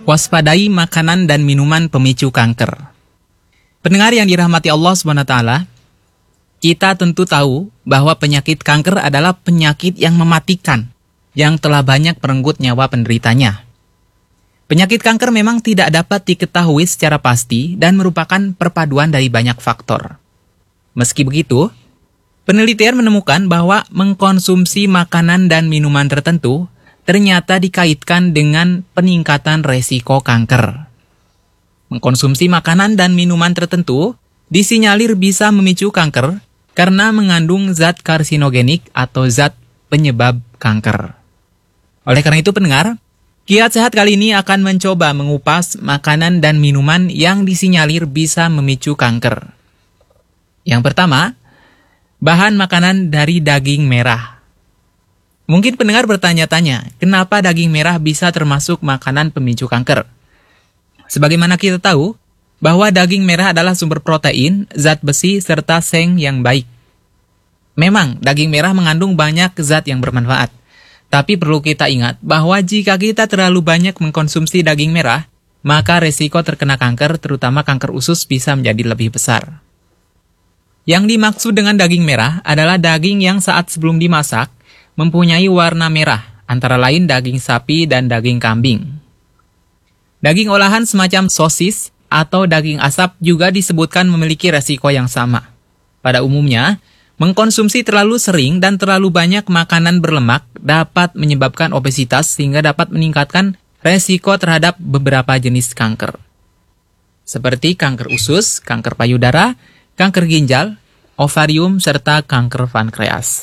waspadai makanan dan minuman pemicu kanker. Pendengar yang dirahmati Allah SWT, kita tentu tahu bahwa penyakit kanker adalah penyakit yang mematikan, yang telah banyak merenggut nyawa penderitanya. Penyakit kanker memang tidak dapat diketahui secara pasti dan merupakan perpaduan dari banyak faktor. Meski begitu, penelitian menemukan bahwa mengkonsumsi makanan dan minuman tertentu ternyata dikaitkan dengan peningkatan resiko kanker. Mengkonsumsi makanan dan minuman tertentu disinyalir bisa memicu kanker karena mengandung zat karsinogenik atau zat penyebab kanker. Oleh karena itu pendengar, Kiat Sehat kali ini akan mencoba mengupas makanan dan minuman yang disinyalir bisa memicu kanker. Yang pertama, bahan makanan dari daging merah. Mungkin pendengar bertanya-tanya, kenapa daging merah bisa termasuk makanan pemicu kanker? Sebagaimana kita tahu, bahwa daging merah adalah sumber protein, zat besi, serta seng yang baik. Memang, daging merah mengandung banyak zat yang bermanfaat. Tapi perlu kita ingat bahwa jika kita terlalu banyak mengkonsumsi daging merah, maka resiko terkena kanker, terutama kanker usus, bisa menjadi lebih besar. Yang dimaksud dengan daging merah adalah daging yang saat sebelum dimasak, mempunyai warna merah, antara lain daging sapi dan daging kambing. Daging olahan semacam sosis atau daging asap juga disebutkan memiliki resiko yang sama. Pada umumnya, mengkonsumsi terlalu sering dan terlalu banyak makanan berlemak dapat menyebabkan obesitas sehingga dapat meningkatkan resiko terhadap beberapa jenis kanker. Seperti kanker usus, kanker payudara, kanker ginjal, ovarium, serta kanker pankreas.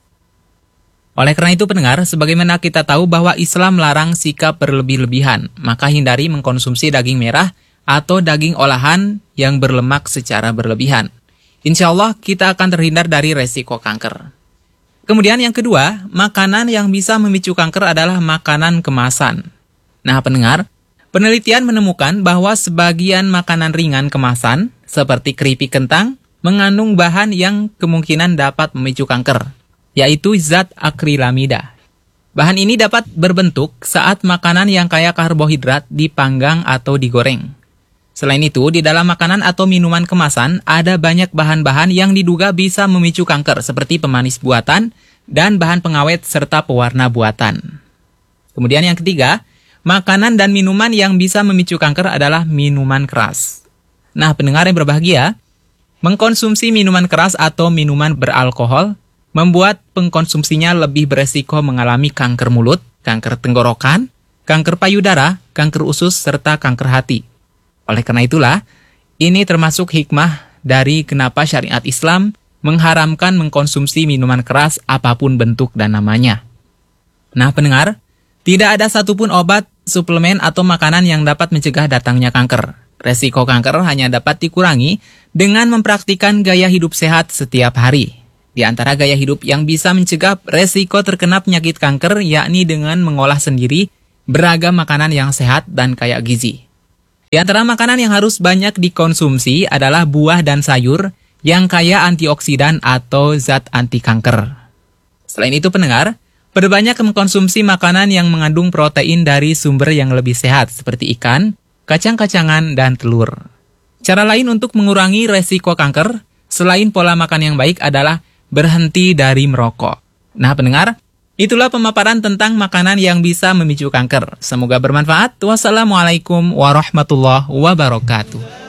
Oleh karena itu pendengar, sebagaimana kita tahu bahwa Islam melarang sikap berlebih-lebihan, maka hindari mengkonsumsi daging merah atau daging olahan yang berlemak secara berlebihan. Insya Allah kita akan terhindar dari resiko kanker. Kemudian yang kedua, makanan yang bisa memicu kanker adalah makanan kemasan. Nah pendengar, penelitian menemukan bahwa sebagian makanan ringan kemasan, seperti keripik kentang, mengandung bahan yang kemungkinan dapat memicu kanker, yaitu zat akrilamida. Bahan ini dapat berbentuk saat makanan yang kaya karbohidrat dipanggang atau digoreng. Selain itu, di dalam makanan atau minuman kemasan ada banyak bahan-bahan yang diduga bisa memicu kanker seperti pemanis buatan dan bahan pengawet serta pewarna buatan. Kemudian yang ketiga, makanan dan minuman yang bisa memicu kanker adalah minuman keras. Nah, pendengar yang berbahagia, mengkonsumsi minuman keras atau minuman beralkohol membuat pengkonsumsinya lebih beresiko mengalami kanker mulut, kanker tenggorokan, kanker payudara, kanker usus, serta kanker hati. Oleh karena itulah, ini termasuk hikmah dari kenapa syariat Islam mengharamkan mengkonsumsi minuman keras apapun bentuk dan namanya. Nah pendengar, tidak ada satupun obat, suplemen, atau makanan yang dapat mencegah datangnya kanker. Resiko kanker hanya dapat dikurangi dengan mempraktikkan gaya hidup sehat setiap hari. Di antara gaya hidup yang bisa mencegah resiko terkena penyakit kanker yakni dengan mengolah sendiri beragam makanan yang sehat dan kaya gizi. Di antara makanan yang harus banyak dikonsumsi adalah buah dan sayur yang kaya antioksidan atau zat anti kanker. Selain itu pendengar, perbanyak mengkonsumsi makanan yang mengandung protein dari sumber yang lebih sehat seperti ikan, kacang-kacangan, dan telur. Cara lain untuk mengurangi resiko kanker selain pola makan yang baik adalah berhenti dari merokok. Nah pendengar, itulah pemaparan tentang makanan yang bisa memicu kanker. Semoga bermanfaat. Wassalamualaikum warahmatullahi wabarakatuh.